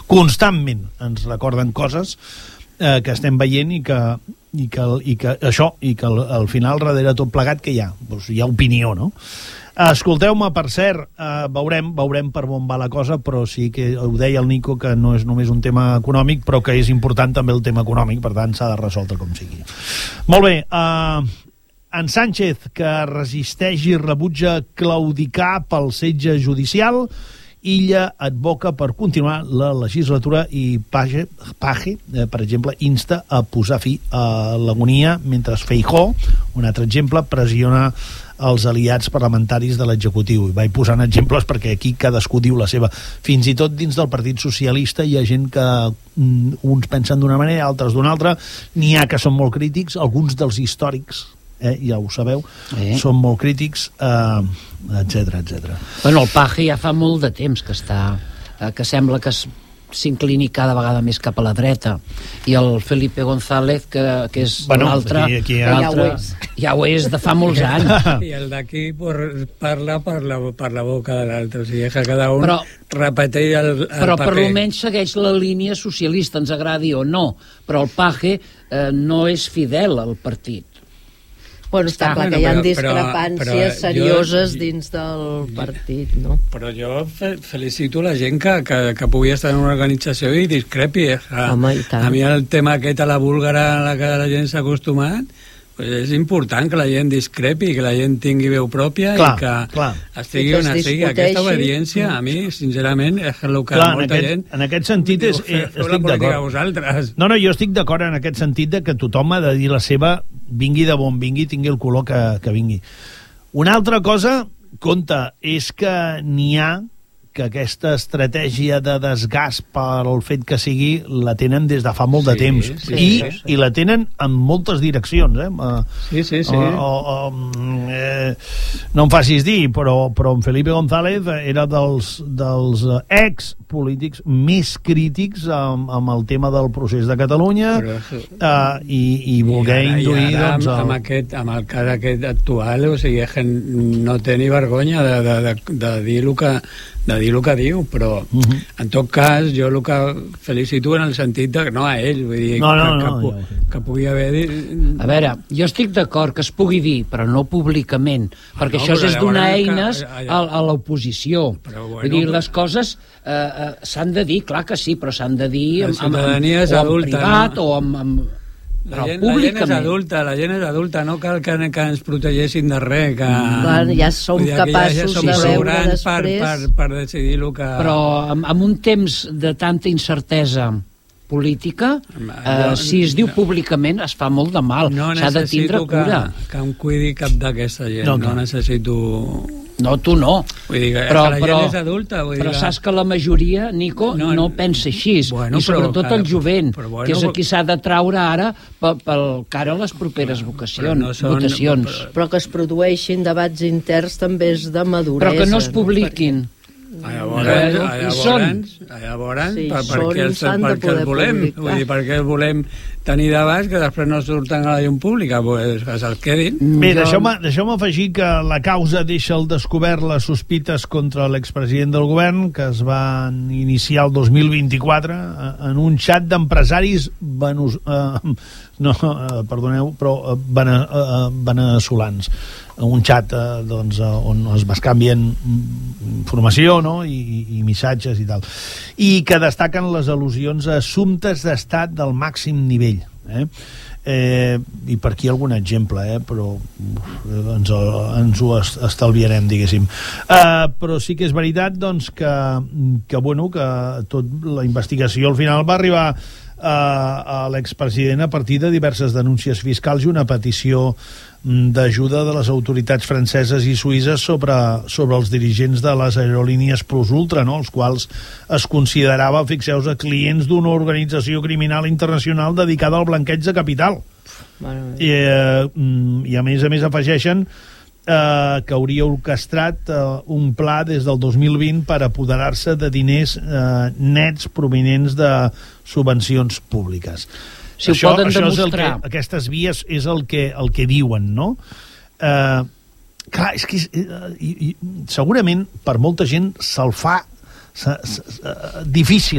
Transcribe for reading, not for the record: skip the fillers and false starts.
constantment ens recorden coses que estem veient i que al final darrere tot plegat que hi ha? Doncs hi ha opinió, no? Escolteu-me, per cert, veurem per on va la cosa, però sí que ho deia el Nico, que no és només un tema econòmic, però que és important també el tema econòmic, per tant s'ha de resoldre com sigui. Molt bé, en Sánchez, que resisteix i rebutja claudicar pel setge judicial. Illa advoca per continuar la legislatura i Page, per exemple, insta a posar fi a l'agonia, mentre Feijóo, un altre exemple, pressiona els aliats parlamentaris de l'executiu. I vaig posant exemples perquè aquí cadascú diu la seva. Fins i tot dins del Partit Socialista hi ha gent que uns pensen d'una manera, altres d'una altra. N'hi ha que són molt crítics, alguns dels històrics, ja ho sabeu, són molt crítics, etc. Bueno, el Page ja fa molt de temps que està, que sembla que s'inclini cada vegada més cap a la dreta, i el Felipe González, que és l'altre, ja ho és de fa molts anys. I el d'aquí parla per la boca de l'altre, o sigui que cada un repeteix el però paper. Per almenys segueix la línia socialista, ens agradi o no, però el Page no és fidel al partit. Bueno, està clar que hi ha discrepàncies serioses dins del partit, no? Però jo felicito la gent que pugui estar en una organització i discrepi. Home, i tant. A mi el tema aquest a la búlgara a la que la gent s'ha acostumat, és important que la gent discrepi, que la gent tingui veu pròpia i que estigui on estigui. Aquesta obediència, a mi, sincerament, és el que molta gent... En aquest sentit, feu la política vosaltres. No, jo estic d'acord en aquest sentit de que tothom ha de dir la seva, vingui de bon vingui, tingui el color que vingui. Una altra cosa, compte, és que n'hi ha que aquesta estratègia de desgast pel fet que sigui la tenen des de fa molt de temps i la tenen en moltes direccions, no em facis dir, però en Felipe González era dels ex-polítics més crítics amb el tema del procés de Catalunya i voler induir amb el cas aquest actual, o sigui, no té ni vergonya de dir el que diu, però en tot cas jo el que felicito en el sentit de no a ell, vull dir que pugui haver... A veure, jo estic d'acord que es pugui dir, però no públicament, perquè això és donar eines a l'oposició. Vull dir, les coses s'han de dir, clar que sí, però s'han de dir en privat o amb... La gent és adulta, no cal que ens protegeixin de res, que ja som capaços de veure després per decidir el que... Però amb un temps de tanta incertesa política, si es diu públicament es fa molt de mal, s'ha de tindre cura. Que em cuidi cap d'aquesta gent, no necessito... No, tu no. Vull dir que la gent és adulta. Però saps que la majoria, Nico, no pensa així. I sobretot el jovent, que és a qui s'ha de traure ara pel cara a les properes votacions. Però que es produeixin debats interns també és de maduresa. Però que no es publiquin. Llavors, perquè els volem, vull dir, perquè els volem tenir d'abast que després no surten a la llum pública, pues que se'ls quedin. Bé, deixeu-me afegir que la causa deixa al descobert les sospites contra l'expresident del govern, que es van iniciar el 2024 en un xat d'empresaris veneçolans, un xat on es bescanvien informació i missatges i tal, i que destaquen les al·lusions a assumptes d'estat del màxim nivell. I per aquí algun exemple, però ens ho estalviarem, diguéssim. Però sí que és veritat que la investigació al final va arribar a l'expresident a partir de diverses denúncies fiscals i una petició d'ajuda de les autoritats franceses i suïsses sobre els dirigents de les aerolínies Plus Ultra, els quals es considerava, fixeu-vos, clients d'una organització criminal internacional dedicada al blanqueig de capital. I a més afegeixen que hauria orquestrat un pla des del 2020 per apoderar-se de diners nets provinents de subvencions públiques. Si ho poden demostrar. Aquestes vies és el que diuen, no? Clar, és que segurament per molta gent se'l fa difícil